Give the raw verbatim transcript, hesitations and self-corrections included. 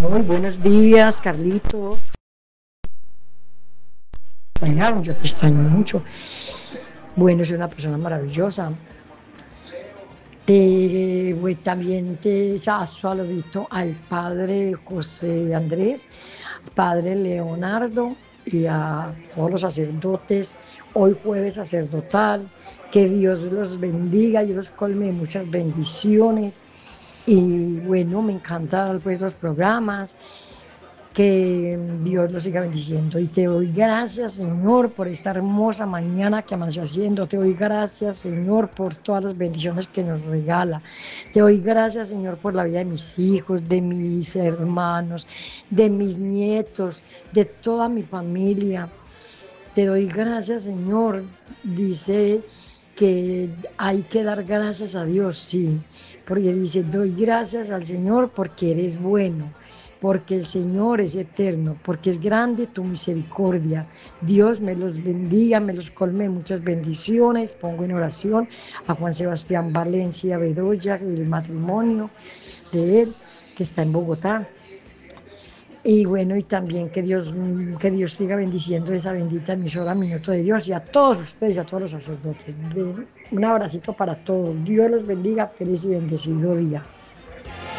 Muy buenos días, Carlitos. Extrañaron, yo te extraño mucho. Bueno, soy una persona maravillosa. Te, voy- también te sa- saludito al padre José Andrés, al padre Leonardo y a todos los sacerdotes. Hoy jueves sacerdotal. Que Dios los bendiga, yo los colme de muchas bendiciones. Y bueno, me encantan pues, los programas. Que Dios lo siga bendiciendo. Y te doy gracias, Señor, por esta hermosa mañana que amaneció haciendo. Te doy gracias, Señor, por todas las bendiciones que nos regala. Te doy gracias, Señor, por la vida de mis hijos, de mis hermanos, de mis nietos, de toda mi familia. Te doy gracias, Señor. Dice que hay que dar gracias a Dios, sí, porque dice, doy gracias al Señor porque eres bueno, porque el Señor es eterno, porque es grande tu misericordia. Dios me los bendiga, me los colme de muchas bendiciones. Pongo en oración a Juan Sebastián Valencia Bedoya, el matrimonio de él, que está en Bogotá. Y bueno, y también que Dios, mm, que Dios siga bendiciendo esa bendita emisora Minuto de Dios y a todos ustedes, a todos los sacerdotes. De- Un abracito para todos. Dios los bendiga. Feliz y bendecido día.